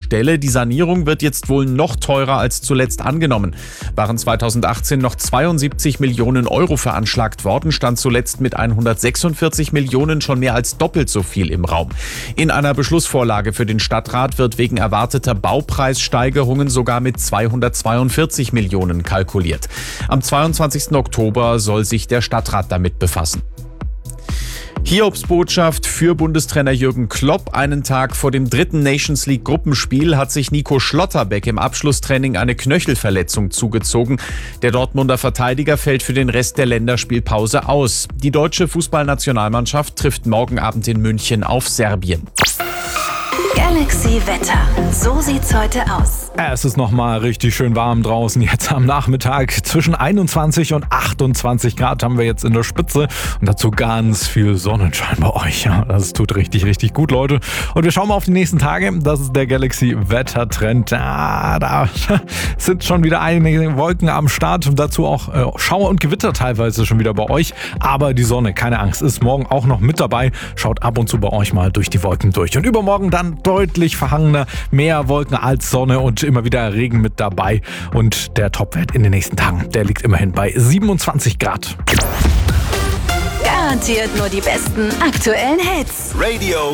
Baustelle. Die Sanierung wird jetzt wohl noch teurer als zuletzt angenommen. Waren 2018 noch 72 Millionen Euro veranschlagt worden, stand zuletzt mit 146 Millionen schon mehr als doppelt so viel im Raum. In einer Beschlussvorlage für den Stadtrat wird wegen erwarteter Baupreissteigerungen sogar mit 242 Millionen kalkuliert. Am 22. Oktober soll sich der Stadtrat damit befassen. Hiobsbotschaft für Bundestrainer Jürgen Klopp. Einen Tag vor dem 3. Nations League Gruppenspiel hat sich Nico Schlotterbeck im Abschlusstraining eine Knöchelverletzung zugezogen. Der Dortmunder Verteidiger fällt für den Rest der Länderspielpause aus. Die deutsche Fußballnationalmannschaft trifft morgen Abend in München auf Serbien. Galaxy Wetter. So sieht's heute aus. Es ist nochmal richtig schön warm draußen. Jetzt am Nachmittag zwischen 21 und 28 Grad haben wir jetzt in der Spitze. Und dazu ganz viel Sonnenschein bei euch. Ja, das tut richtig, richtig gut, Leute. Und wir schauen mal auf die nächsten Tage. Das ist der Galaxy Wettertrend. Da sind schon wieder einige Wolken am Start. Und dazu auch Schauer und Gewitter teilweise schon wieder bei euch. Aber die Sonne, keine Angst, ist morgen auch noch mit dabei. Schaut ab und zu bei euch mal durch die Wolken durch. Und übermorgen dann deutlich verhangener, mehr Wolken als Sonne und immer wieder Regen mit dabei. Und der Topwert in den nächsten Tagen, der liegt immerhin bei 27 Grad. Garantiert nur die besten aktuellen Hits. Radio